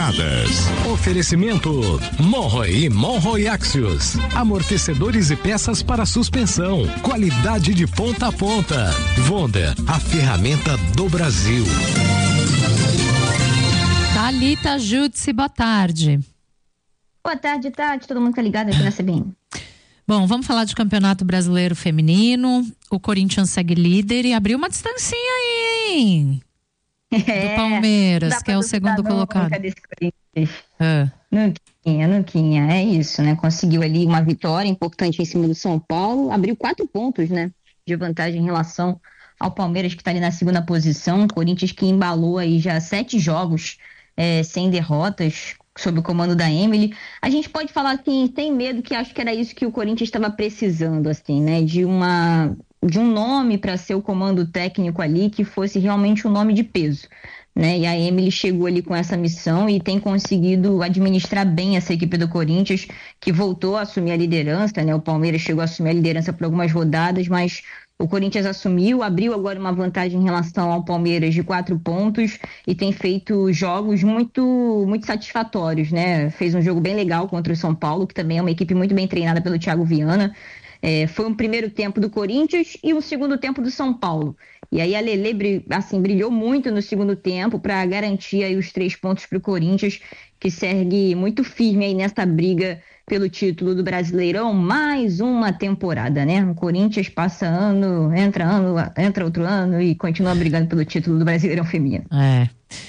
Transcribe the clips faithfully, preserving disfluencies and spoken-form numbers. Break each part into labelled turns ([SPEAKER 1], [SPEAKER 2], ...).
[SPEAKER 1] temporadas. Oferecimento Monroe e Monroe Axios. Amortecedores e peças para suspensão. Qualidade de ponta a ponta. Wonder, a ferramenta do Brasil.
[SPEAKER 2] Thalita Júdice, boa tarde.
[SPEAKER 3] Boa tarde, Tati. Todo mundo tá ligado aqui na C B N.
[SPEAKER 2] Bom, vamos falar de Campeonato Brasileiro Feminino. O Corinthians segue líder e abriu uma distancinha aí, hein? É, do Palmeiras, que é o segundo colocado.
[SPEAKER 3] É. Nuquinha, Nuquinha, é isso, né? Conseguiu ali uma vitória importante em cima do São Paulo, abriu quatro pontos, né? De vantagem em relação ao Palmeiras, que tá ali na segunda posição. Corinthians que embalou aí já sete jogos é, sem derrotas, sob o comando da Emily. A gente pode falar assim, sem medo, que acho que era isso que o Corinthians estava precisando, assim, né? De uma, de um nome para ser o comando técnico ali, que fosse realmente um nome de peso, né? E a Emily chegou ali com essa missão e tem conseguido administrar bem essa equipe do Corinthians, que voltou a assumir a liderança, né? O Palmeiras chegou a assumir a liderança por algumas rodadas, mas o Corinthians assumiu, abriu agora uma vantagem em relação ao Palmeiras de quatro pontos e tem feito jogos muito, muito satisfatórios, né? Fez um jogo bem legal contra o São Paulo, que também é uma equipe muito bem treinada pelo Thiago Viana. É, foi um primeiro tempo do Corinthians e um segundo tempo do São Paulo. E aí a Lelê assim, brilhou muito no segundo tempo para garantir aí os três pontos para o Corinthians, que segue muito firme aí nessa briga pelo título do Brasileirão, mais uma temporada, né? O Corinthians passa ano, entra ano, entra outro ano e continua brigando pelo título do Brasileirão feminino.
[SPEAKER 2] É.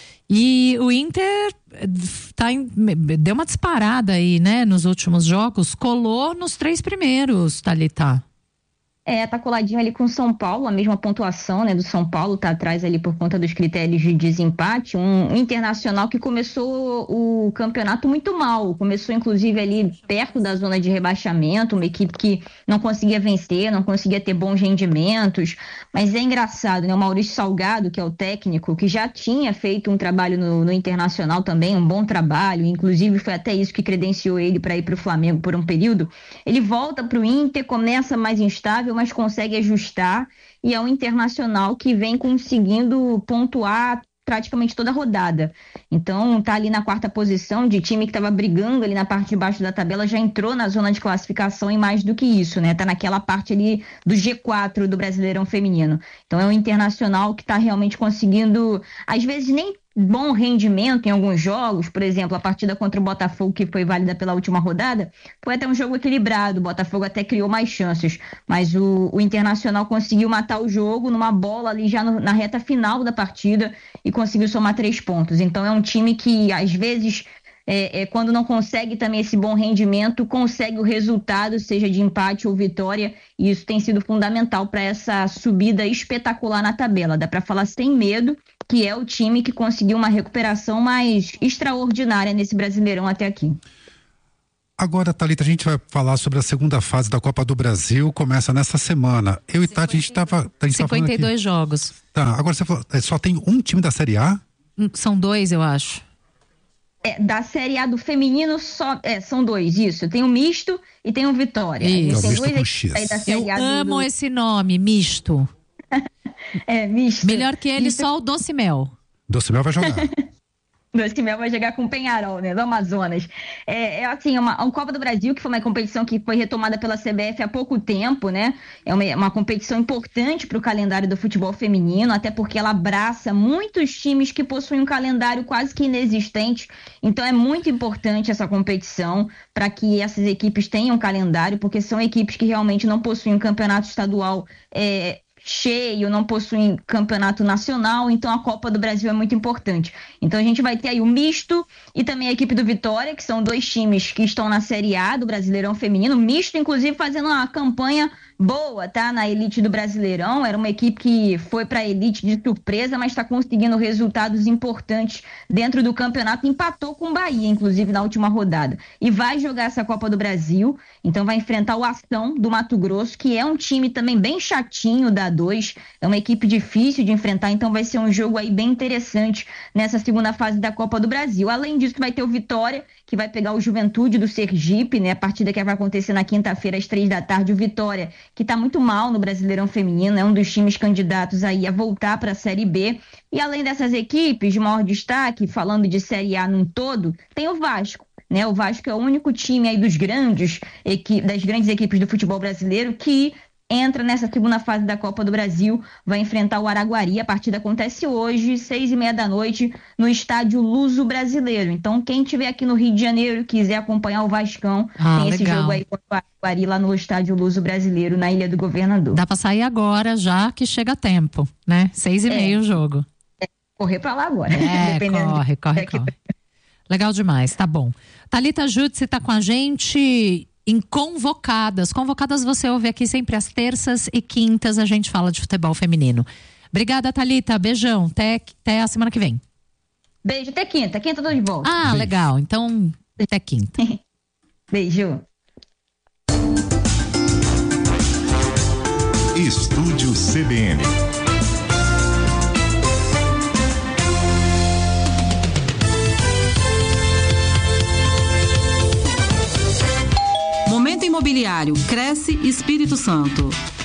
[SPEAKER 2] E o Inter tá em, deu uma disparada aí, né? Nos últimos jogos, colou nos três primeiros, Thalita.
[SPEAKER 3] É, tá coladinho ali com o São Paulo, a mesma pontuação, né, do São Paulo, tá atrás ali por conta dos critérios de desempate, um Internacional que começou o campeonato muito mal, começou inclusive ali perto da zona de rebaixamento, uma equipe que não conseguia vencer, não conseguia ter bons rendimentos, mas é engraçado, né, o Maurício Salgado, que é o técnico, que já tinha feito um trabalho no, no Internacional também, um bom trabalho, inclusive foi até isso que credenciou ele para ir pro Flamengo por um período, ele volta pro Inter, começa mais instável, mas consegue ajustar, e é um Internacional que vem conseguindo pontuar praticamente toda a rodada. Então tá ali na quarta posição, de time que estava brigando ali na parte de baixo da tabela, já entrou na zona de classificação e mais do que isso, né? Tá naquela parte ali do G quatro do Brasileirão Feminino. Então é um Internacional que tá realmente conseguindo, às vezes nem bom rendimento em alguns jogos, por exemplo, a partida contra o Botafogo, que foi válida pela última rodada, foi até um jogo equilibrado, o Botafogo até criou mais chances, mas o, o Internacional conseguiu matar o jogo numa bola ali já no, na reta final da partida e conseguiu somar três pontos. Então é um time que às vezes É, é, quando não consegue também esse bom rendimento, consegue o resultado, seja de empate ou vitória, e isso tem sido fundamental para essa subida espetacular na tabela. Dá para falar sem medo que é o time que conseguiu uma recuperação mais extraordinária nesse Brasileirão até aqui.
[SPEAKER 4] Agora, Thalita, a gente vai falar sobre a segunda fase da Copa do Brasil, começa nessa semana. Eu e Tati, a gente estava...
[SPEAKER 2] cinquenta e dois jogos.
[SPEAKER 4] Tá, agora você falou, só tem um time da Série A?
[SPEAKER 2] São dois, eu acho.
[SPEAKER 3] É, da Série A do feminino só, é, são dois, isso. Tem um misto e tem um Vitória.
[SPEAKER 2] Isso.
[SPEAKER 3] Tem
[SPEAKER 4] dois X.
[SPEAKER 3] Aí da série
[SPEAKER 2] Eu
[SPEAKER 3] A do,
[SPEAKER 2] amo
[SPEAKER 3] do...
[SPEAKER 2] esse nome, misto.
[SPEAKER 3] É, misto.
[SPEAKER 2] Melhor que ele,
[SPEAKER 3] misto.
[SPEAKER 2] só o Doce Mel.
[SPEAKER 4] Doce Mel vai jogar.
[SPEAKER 3] Doce Mel vai jogar com o Penharol, né, do Amazonas. É, é assim, uma, a Copa do Brasil, que foi uma competição que foi retomada pela C B F há pouco tempo, né? É uma, uma competição importante para o calendário do futebol feminino, até porque ela abraça muitos times que possuem um calendário quase que inexistente. Então é muito importante essa competição para que essas equipes tenham calendário, porque são equipes que realmente não possuem um campeonato estadual é, cheio, não possuem campeonato nacional, então a Copa do Brasil é muito importante. Então a gente vai ter aí o misto e também a equipe do Vitória, que são dois times que estão na Série A do Brasileirão Feminino, misto inclusive fazendo uma campanha boa, tá? Na elite do Brasileirão, era uma equipe que foi para a elite de surpresa, mas está conseguindo resultados importantes dentro do campeonato, empatou com o Bahia, inclusive na última rodada, e vai jogar essa Copa do Brasil, então vai enfrentar o Ação do Mato Grosso, que é um time também bem chatinho da dois, é uma equipe difícil de enfrentar, então vai ser um jogo aí bem interessante nessa segunda fase da Copa do Brasil. Além disso, vai ter o Vitória, que vai pegar o Juventude do Sergipe, né? A partida que vai acontecer na quinta-feira às três da tarde, o Vitória, que está muito mal no Brasileirão Feminino, é um dos times candidatos aí a voltar para a Série B. E além dessas equipes, de maior destaque, falando de Série A num todo, tem o Vasco. Né? O Vasco é o único time aí dos grandes, das grandes equipes do futebol brasileiro que entra nessa segunda fase da Copa do Brasil, vai enfrentar o Araguari. A partida acontece hoje, seis e meia da noite, no estádio Luso Brasileiro. Então, quem estiver aqui no Rio de Janeiro e quiser acompanhar o Vascão, ah, tem esse legal. jogo aí com o Araguari lá no estádio Luso Brasileiro, na Ilha do Governador.
[SPEAKER 2] Dá para sair agora, já que chega a tempo, né? Seis e é. meia o jogo.
[SPEAKER 3] É, correr para lá agora.
[SPEAKER 2] É, corre, corre, corre. Legal demais, tá bom. Thalita Júdice está com a gente em Convocadas. Convocadas você ouve aqui sempre às terças e quintas, a gente fala de futebol feminino. Obrigada, Thalita, beijão, até, até a semana que vem.
[SPEAKER 3] Beijo, até quinta, quinta eu tô de volta.
[SPEAKER 2] Ah,
[SPEAKER 4] Beijo.
[SPEAKER 2] Legal, então até quinta.
[SPEAKER 3] Beijo.
[SPEAKER 5] Estúdio C B N.
[SPEAKER 6] Momento Imobiliário, Cresce Espírito Santo.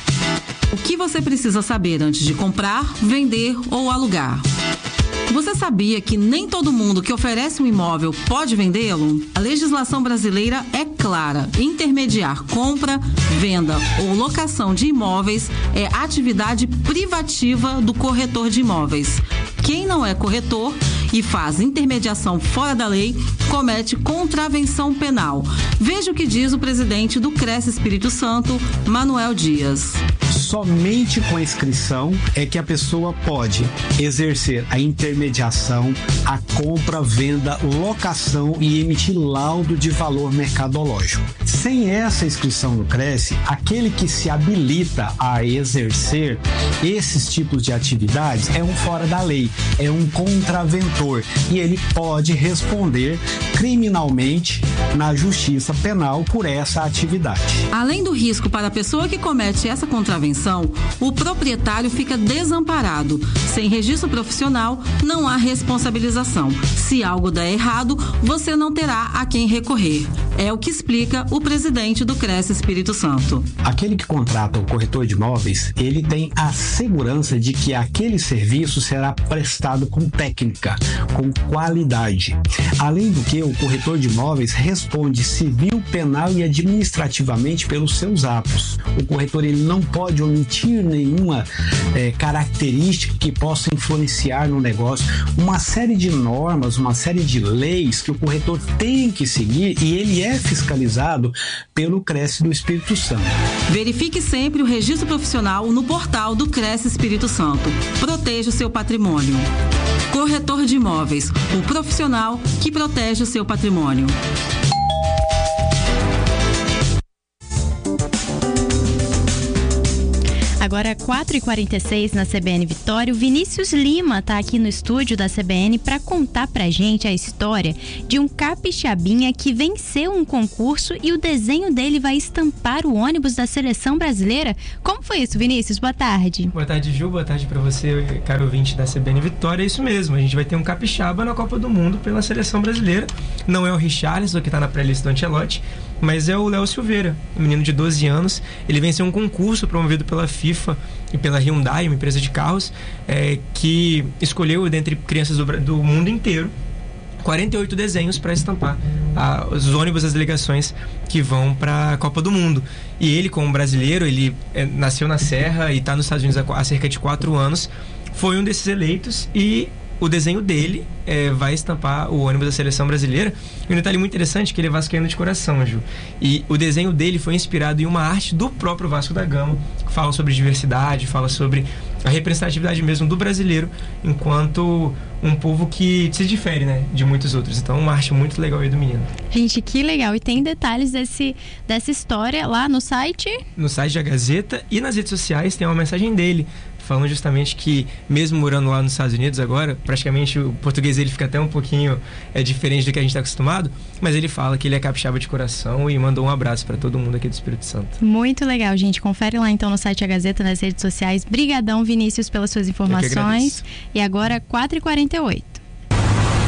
[SPEAKER 6] O que você precisa saber antes de comprar, vender ou alugar? Você sabia que nem todo mundo que oferece um imóvel pode vendê-lo? A legislação brasileira é clara. Intermediar compra, venda ou locação de imóveis é atividade privativa do corretor de imóveis. Quem não é corretor e faz intermediação fora da lei comete contravenção penal. Veja o que diz o presidente do Cresce Espírito Santo, Manuel Dias.
[SPEAKER 7] Somente com a inscrição é que a pessoa pode exercer a intermediação, a compra, venda, locação e emitir laudo de valor mercadológico. Sem essa inscrição no Cresce, aquele que se habilita a exercer esses tipos de atividades é um fora da lei, é um contraventor e ele pode responder criminalmente na justiça penal por essa atividade.
[SPEAKER 6] Além do risco para a pessoa que comete essa contravenção, o proprietário fica desamparado. Sem registro profissional, não há responsabilização. Se algo der errado, você não terá a quem recorrer. É o que explica o presidente do Cresce Espírito Santo.
[SPEAKER 7] Aquele que contrata o corretor de imóveis, ele tem a segurança de que aquele serviço será prestado com técnica, com qualidade. Além do que, o corretor de imóveis responde civil, penal e administrativamente pelos seus atos. O corretor ele não pode omitir nenhuma é, característica que possa influenciar no negócio. Uma série de normas, uma série de leis que o corretor tem que seguir e ele é fiscalizado pelo Cresce do Espírito Santo.
[SPEAKER 6] Verifique sempre o registro profissional no portal do Cresce Espírito Santo. Proteja o seu patrimônio. Corretor de imóveis, o profissional que protege o seu patrimônio.
[SPEAKER 8] Agora quatro e quarenta e seis na C B N Vitória, o Vinícius Lima tá aqui no estúdio da C B N para contar pra gente a história de um capixabinha que venceu um concurso e o desenho dele vai estampar o ônibus da seleção brasileira. Como foi isso, Vinícius? Boa tarde.
[SPEAKER 9] Boa tarde, Ju. Boa tarde pra você, caro ouvinte da C B N Vitória. É isso mesmo, a gente vai ter um capixaba na Copa do Mundo pela seleção brasileira. Não é o Richarlison, que tá na pré-lista do Ancelotti, mas é o Léo Silveira, um menino de doze anos. Ele venceu um concurso promovido pela FIFA e pela Hyundai, uma empresa de carros, é, que escolheu, dentre crianças do, do mundo inteiro, quarenta e oito desenhos para estampar a, os ônibus das delegações que vão para a Copa do Mundo. E ele, como brasileiro, ele é, nasceu na Serra e está nos Estados Unidos há, há cerca de quatro anos, foi um desses eleitos e o desenho dele é, vai estampar o ônibus da seleção brasileira. E um detalhe muito interessante é que ele é vascaíno de coração, Ju. E o desenho dele foi inspirado em uma arte do próprio Vasco da Gama, que fala sobre diversidade, fala sobre a representatividade mesmo do brasileiro, enquanto um povo que se difere, né, de muitos outros. Então, uma arte muito legal aí do menino.
[SPEAKER 8] Gente, que legal. E tem detalhes desse, dessa história lá no site?
[SPEAKER 9] No site da Gazeta e nas redes sociais tem uma mensagem dele, falando justamente que, mesmo morando lá nos Estados Unidos agora, praticamente o português ele fica até um pouquinho é, diferente do que a gente está acostumado, mas ele fala que ele é capixaba de coração e mandou um abraço para todo mundo aqui do Espírito Santo.
[SPEAKER 8] Muito legal, gente. Confere lá então no site da Gazeta, nas redes sociais. Brigadão, Vinícius, pelas suas informações. E agora, quatro e quarenta e oito.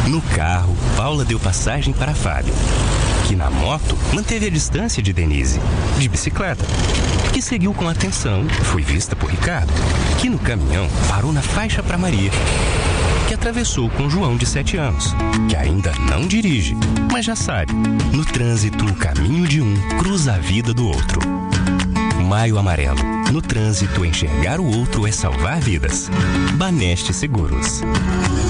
[SPEAKER 10] No carro, Paula deu passagem para Fábio, que na moto manteve a distância de Denise, de bicicleta, que seguiu com atenção, foi vista por Ricardo, que no caminhão parou na faixa para Maria, que atravessou com João de sete anos, que ainda não dirige, mas já sabe, no trânsito o caminho de um cruza a vida do outro. Maio Amarelo. No trânsito, enxergar o outro é salvar vidas. Baneste Seguros.